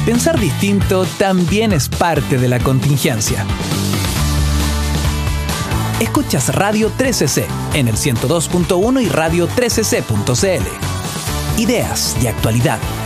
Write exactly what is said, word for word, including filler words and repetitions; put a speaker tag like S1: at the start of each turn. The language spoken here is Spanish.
S1: Pensar distinto también es parte de la contingencia. Escuchas Radio trece ce en el ciento dos punto uno y radio trece ce punto ce ele. Ideas y actualidad